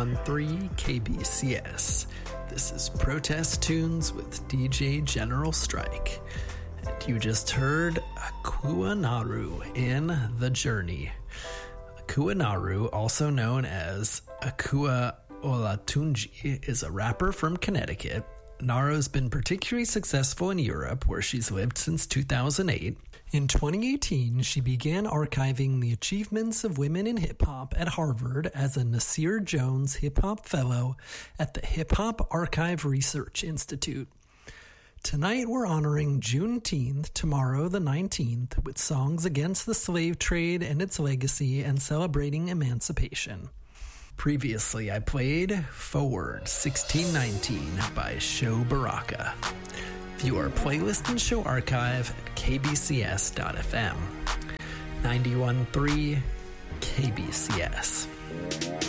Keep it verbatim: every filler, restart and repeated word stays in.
ninety-one point three K B C S. This is Protest Tunes with D J General Strike. And you just heard Akua Naru in The Journey. Akua Naru, also known as Akua Olatunji, is a rapper from Connecticut. Naru's been particularly successful in Europe, where she's lived since two thousand eight. In twenty eighteen, she began archiving the achievements of women in hip-hop at Harvard as a Nasir Jones Hip-Hop Fellow at the Hip-Hop Archive Research Institute. Tonight we're honoring Juneteenth, tomorrow the nineteenth, with songs against the slave trade and its legacy and celebrating emancipation. Previously, I played Forward sixteen nineteen by Show Baraka. View our playlist and show archive at k b c s dot f m. ninety-one point three K B C S.